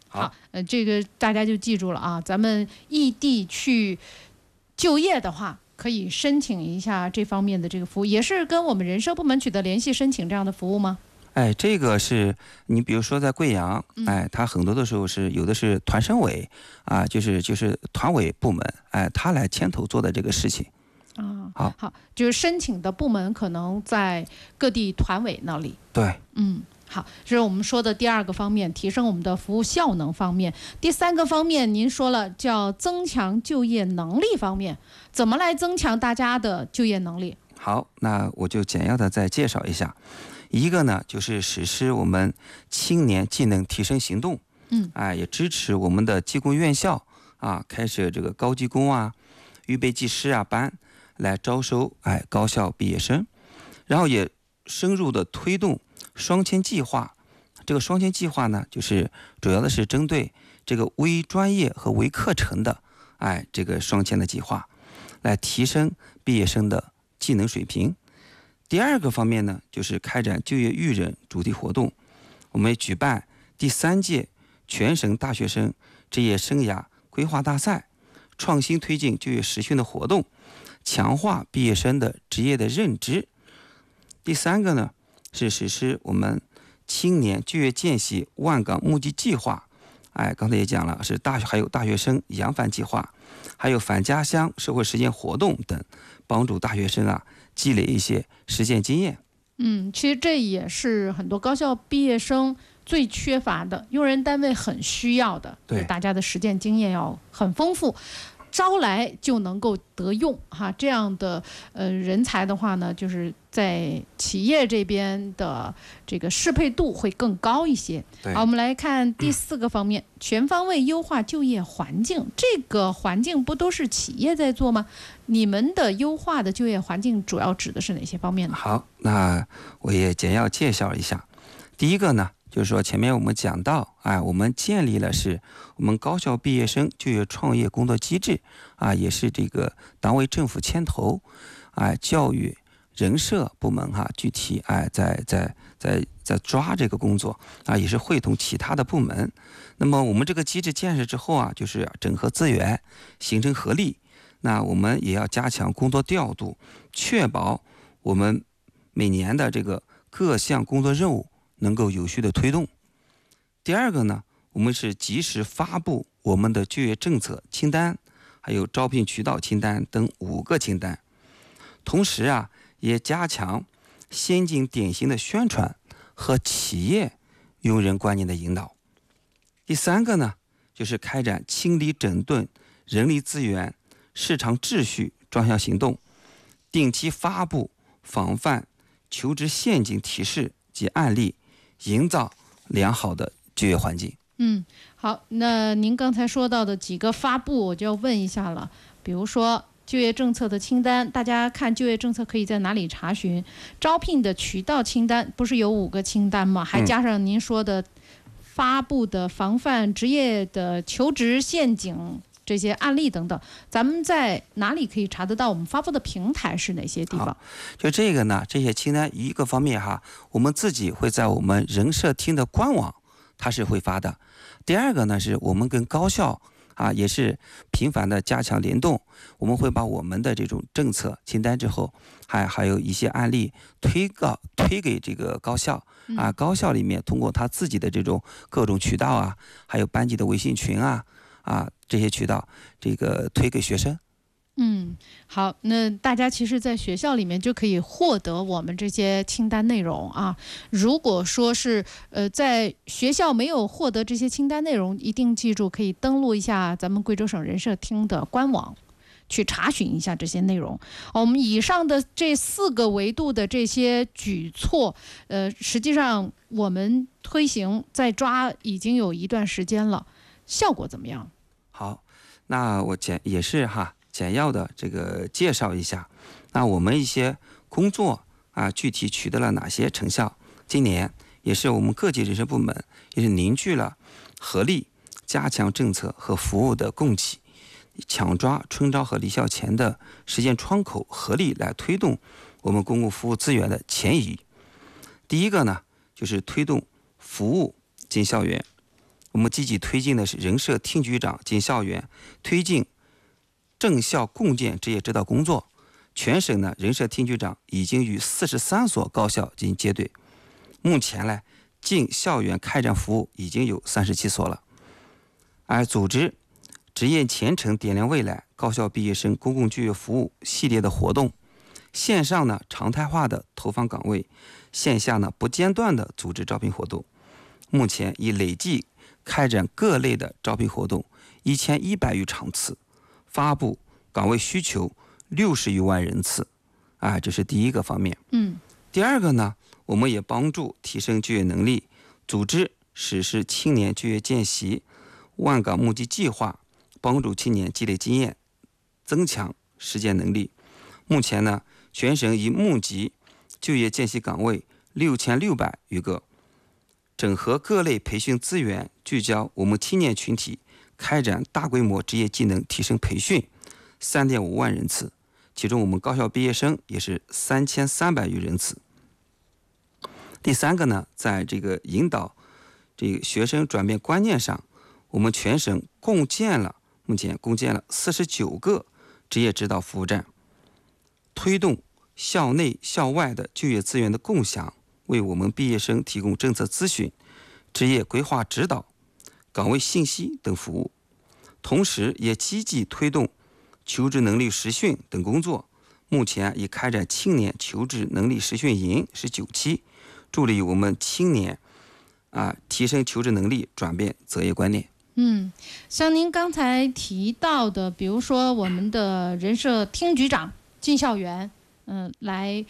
好，这个大家就记住了啊，咱们异地去就业的话，可以申请一下这方面的这个服务，也是跟我们人社部门取得联系申请这样的服务吗？ 这个是你比如说在贵阳，它很多的时候是有的是团省委啊，就是团委部门，他来牵头做的这个事情。 好，就是申请的部门可能在各地团委那里。 对， 好，这是我们说的第二个方面，提升我们的服务效能方面。第三个方面，您说了叫增强就业能力方面，怎么来增强大家的就业能力？ 好，那我就简要的再介绍一下。一个呢，就是实施我们青年技能提升行动，也支持我们的技工院校开设这个高技工预备技师班来招收高校毕业生，然后也深入的推动双签计划。这个双签计划呢，就是主要的是针对这个微专业和微课程的这个双签的计划，来提升毕业生的技能水平。第二个方面呢，就是开展就业育人主题活动，我们举办第3届全省大学生职业生涯规划大赛，创新推进就业实训的活动，强化毕业生的职业的认知。第三个呢，是实施我们青年就业见习万岗募集计划，刚才也讲了，是还有大学生扬帆计划，还有返家乡社会实践活动等，帮助大学生积累一些实践经验。 其实这也是很多高校毕业生最缺乏的，用人单位很需要的， 对， 大家的实践经验要很丰富，招来就能够得用这样的人才的话呢，就是在企业这边的这个适配度会更高一些。好，我们来看第4个方面，全方位优化就业环境。这个环境不都是企业在做吗？你们的优化的就业环境主要指的是哪些方面呢？ 好，那我也简要介绍一下。第一个呢，就是说前面我们讲到我们建立了是我们高校毕业生就业创业工作机制也是这个党委政府牵头教育人社部门具体在抓这个工作也是会同其他的部门。那么我们这个机制建设之后就是整合资源，形成合力。那我们也要加强工作调度，确保我们每年的这个各项工作任务能够有序的推动。第二个呢，我们是及时发布我们的就业政策清单，还有招聘渠道清单等5个清单。同时也加强先进典型的宣传和企业用人观念的引导。第三个呢，就是开展清理整顿人力资源市场秩序专项行动，定期发布防范求职陷阱提示及案例，营造良好的就业环境。 好，那您刚才说到的几个发布，我就要问一下了。比如说就业政策的清单，大家看就业政策可以在哪里查询？招聘的渠道清单不是有5个清单吗？还加上您说的发布的防范职业的求职陷阱这些案例等等，咱们在哪里可以查得到？我们发布的平台是哪些地方？ 就这个呢，这些清单一个方面我们自己会在我们人社厅的官网它是会发的。第二个呢，是我们跟高校也是频繁的加强联动，我们会把我们的这种政策清单之后，还有一些案例推给这个高校高校里面通过他自己的这种各种渠道还有班级的微信群这些渠道这个推给学生。 好，那大家其实在学校里面就可以获得我们这些清单内容如果说是在学校没有获得这些清单内容，一定记住可以登录一下咱们贵州省人社厅的官网，去查询一下这些内容。我们以上的这4个维度的这些举措，实际上我们推行在抓已经有一段时间了，效果怎么样？ 好，那我也是简要的这个介绍一下，那我们一些工作具体取得了哪些成效？今年也是我们各级人社部门也是凝聚了合力，加强政策和服务的供给，抢抓春招和离校前的实践窗口，合力来推动我们公共服务资源的前移。第一个呢，就是推动服务进校园。 我们积极推进的是人社厅局长进校园推进正校共建职业指导工作。全省呢，人社厅局长已经与43所高校进行接对，目前呢，进校园开展服务已经有37所了。而组织职业前程点亮未来高校毕业生公共就业服务系列的活动，线上呢常态化的投放岗位，线下呢不间断的组织招聘活动。目前已累计开展各类的招聘活动1100余场次，发布岗位需求60余万人次，这是第一个方面。第二个呢，我们也帮助提升就业能力，组织实施青年就业见习、万岗募集计划，帮助青年积累经验，增强实践能力。目前呢，全省已募集就业见习岗位6600余个，整合各类培训资源，聚焦我们青年群体，开展大规模职业技能提升培训3.5万人次，其中我们高校毕业生也是3300余人次。第三个呢，在这个引导这个学生转变观念上，我们全省目前共建了49个职业指导服务站，推动校内校外的就业资源的共享，为我们毕业生提供政策咨询、职业规划指导、岗位信息等服务，同时也积极推动求职能力实训等工作。目前已开展青年求职能力实训营19期，助力我们青年提升求职能力，转变择业观念。 像您刚才提到的，比如说我们的人社厅局长进校园，来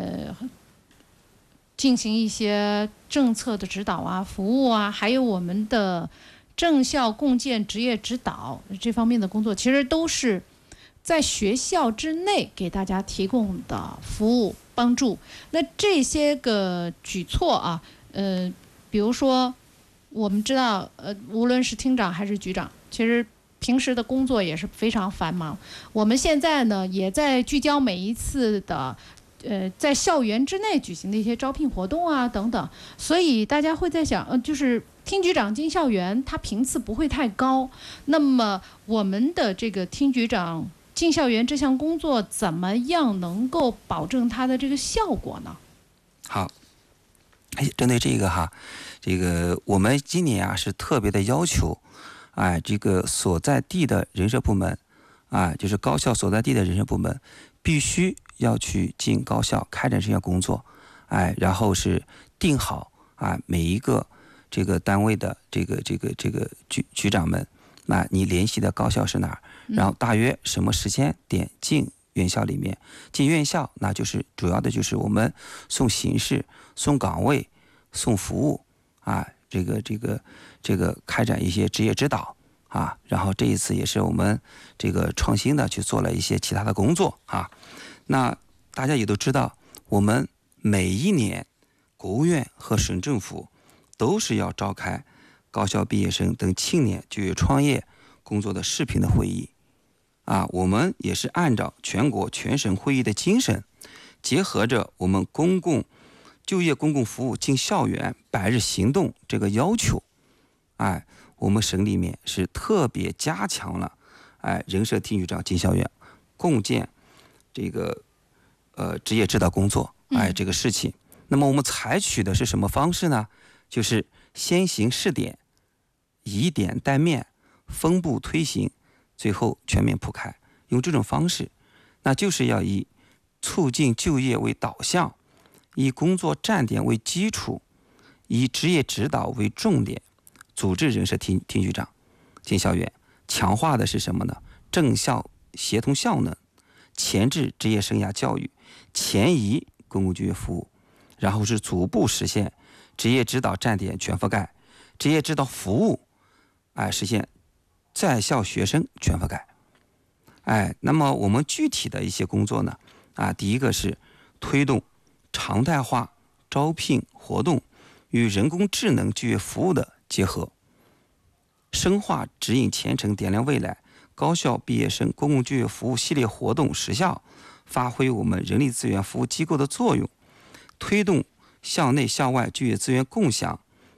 进行一些政策的指导啊、服务啊，还有我们的正校共建职业指导这方面的工作，其实都是在学校之内给大家提供的服务帮助。那这些个举措啊，比如说我们知道，无论是厅长还是局长，其实平时的工作也是非常繁忙。我们现在呢，也在聚焦每一次的在校园之内举行的一些招聘活动啊等等，所以大家会在想，就是厅局长进校园，他频次不会太高。那么我们的这个厅局长进校园这项工作，怎么样能够保证它的这个效果呢？ 好，针对这个这个我们今年是特别的要求，这个所在地的人社部门，就是高校所在地的人社部门，必须要去进高校开展这项工作，然后是定好每一个这个单位的这个局长们，你联系的高校是哪儿，然后大约什么时间点进院校里面，进院校那就是主要的就是我们送形式、送岗位、送服务这个开展一些职业指导然后这一次也是我们这个创新的去做了一些其他的工作那大家也都知道，我们每一年国务院和省政府都是要召开高校毕业生等青年就业创业工作的视频的会议我们也是按照全国全省会议的精神，结合着我们就业公共服务进校园100日行动这个要求我们省里面是特别加强了人社厅局长进校园共建这个职业指导工作这个事情。那么我们采取的是什么方式呢？就是先行试点，以点带面，分步推行，最后全面铺开。用这种方式，那就是要以促进就业为导向，以工作站点为基础，以职业指导为重点，组织人社厅局长进校园，强化的是什么呢？正校协同效能，前置职业生涯教育，前移公共就业服务，然后是逐步实现职业指导站点全覆盖，职业指导服务实现在校学生全覆盖。那么我们具体的一些工作呢第一个是推动常态化招聘活动与人工智能就业服务的结合，深化指引前程点亮未来高校毕业生公共就业服务系列活动实效，发挥我们人力资源服务机构的作用，推动校内校外就业资源共享，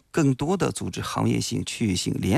更多的组织行业性、区域性联